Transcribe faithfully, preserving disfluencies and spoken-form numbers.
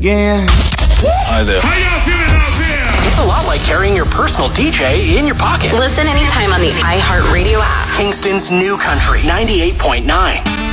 Yeah. Hi there. How y'all feeling out there? It's a lot like carrying your personal D J in your pocket. Listen anytime on the iHeartRadio app. Kingston's New Country ninety-eight point nine.